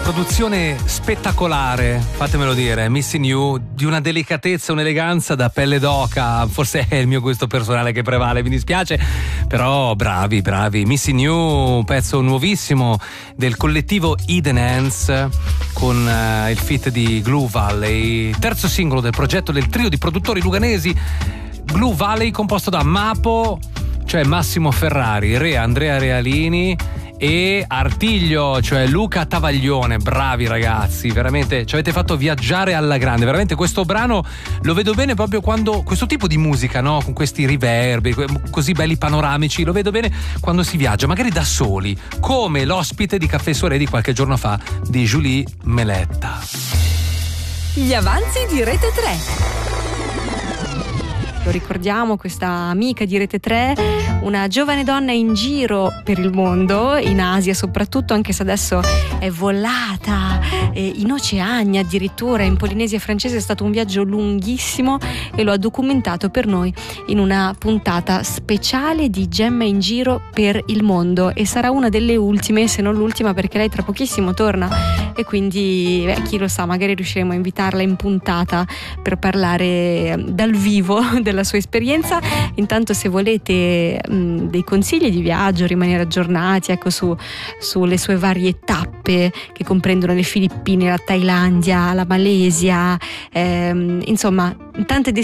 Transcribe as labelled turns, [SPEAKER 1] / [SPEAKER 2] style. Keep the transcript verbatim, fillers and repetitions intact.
[SPEAKER 1] produzione spettacolare, fatemelo dire, Missing You, di una delicatezza, un'eleganza da pelle d'oca. Forse è il mio gusto personale che prevale, mi dispiace, però bravi, bravi. Missing You, un pezzo nuovissimo del collettivo Hidden Hands con uh, il feat di Glue Valley, terzo singolo del progetto del trio di produttori luganesi Glue Valley, composto da Mapo, cioè Massimo Ferrari, Re Andrea Realini e Artiglio, cioè Luca Tavalione. Bravi ragazzi, veramente ci avete fatto viaggiare alla grande. Veramente questo brano lo vedo bene proprio quando questo tipo di musica, no, con questi riverbi così belli panoramici, lo vedo bene quando si viaggia magari da soli, come l'ospite di Caffè Soirée di qualche giorno fa di Julie Meletta.
[SPEAKER 2] Gli avanzi di Rete tre. Lo ricordiamo, questa amica di Rete tre, una giovane donna in giro per il mondo, in Asia soprattutto, anche se adesso è volata eh, in Oceania, addirittura in Polinesia francese. È stato un viaggio lunghissimo e lo ha documentato per noi in una puntata speciale di Gemma in giro per il mondo, e sarà una delle ultime, se non l'ultima, perché lei tra pochissimo torna e quindi beh, chi lo sa, magari riusciremo a invitarla in puntata per parlare dal vivo della sua esperienza. Intanto, se volete mh, dei consigli di viaggio, rimanere aggiornati, ecco, su sulle sue varie tappe che comprendono le Filippine, la Thailandia, la Malesia, ehm, insomma tante